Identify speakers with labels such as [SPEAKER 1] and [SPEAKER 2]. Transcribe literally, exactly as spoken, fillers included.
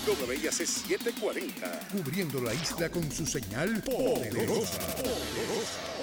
[SPEAKER 1] W I A C setecientos cuarenta, cubriendo la isla con su señal poderosa. poderosa.